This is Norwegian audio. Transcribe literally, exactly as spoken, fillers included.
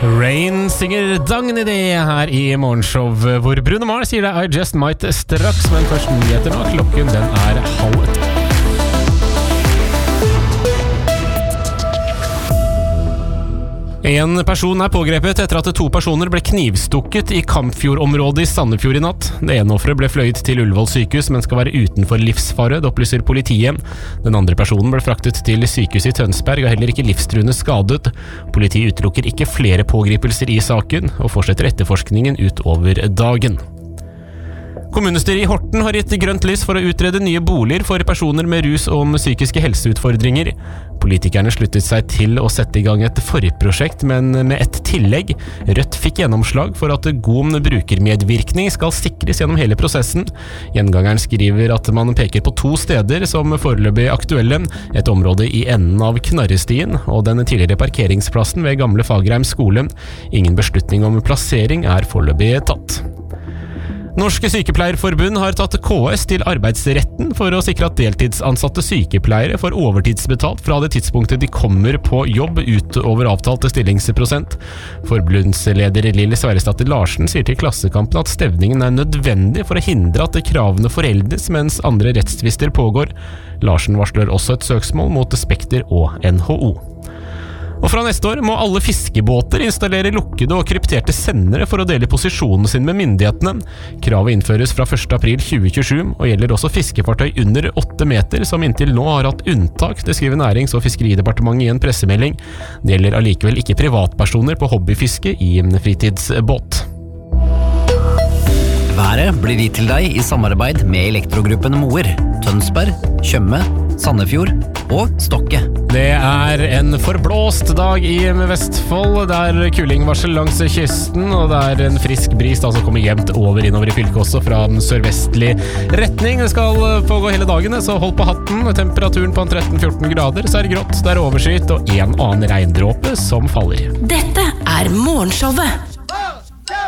Rain synger Dagny det her i morgenshow, hvor Bruno Mars sier det I just might straks, men først nyheter nå. Klokken den er halv ett. En person er pågrepet etter at to personer ble knivstukket i Kampfjord-området i Sandefjord i natt. Det ene offeret ble fløyet til Ullevål sykehus, men skal være utenfor livsfare, det opplyser politiet. Den andre personen ble fraktet til sykehuset i Tønsberg og heller ikke livstruende skadet. Politiet utelukker ikke flere pågripelser i saken, og fortsetter etterforskningen utover dagen. Kommunestyret i Horten har gitt grønt lys for å utrede nye boliger for personer med rus- og psykiske helseutfordringer. Politikerne sluttet seg til å sette i gang et forprosjekt, men med et tillegg. Rødt fikk gjennomslag for at god brukermedvirkning skal sikres gjennom hele prosessen. Gjengangeren skriver at man peker på to steder som foreløpig aktuelle, et område i enden av Knarrestien og den tidligere parkeringsplassen ved Gamle Fagerheim skole. Ingen beslutning om plassering er foreløpig tatt. Norske sykepleierforbund har tatt K S til arbeidsretten for å sikre at deltidsansatte sykepleiere får overtidsbetalt fra det tidspunktet de kommer på jobb utover avtalte stillingsprosent. Forbundsleder Lille Sverresdatter Larsen sier til Klassekampen at stevningen er nødvendig for å hindre at kravene foreldes mens andre rettstvister pågår. Larsen varsler også et søksmål mot Spekter og N H O. Og fra neste år må alle fiskebåter installere lukkede og krypterte sendere for å dele posisjonen sin med myndighetene. Kravet innføres fra første april tjue tjuesju, og gjelder også fiskefartøy under åtte meter, som inntil nå har hatt unntak, det skriver Nærings- og fiskeridepartementet i en pressemelding. Det gjelder allikevel ikke privatpersoner på hobbyfiske i en fritidsbåt. Været blir gitt til deg i samarbeid med Elektrogruppen Moer, Tønsberg, Tjøme, Sandefjord og Stokke. Det er en forblåst dag i Vestfold. Det er kulingvarsel langs kysten, og det er en frisk bris da, som kommer jevnt over innover i fylket også fra en sørvestlig retning. Det skal pågå hele dagen, så hold på hatten. Temperaturen på tretten til fjorten grader, så er det grått, det er overskyet og en annen regndråpe som faller. Dette er morgenshowet.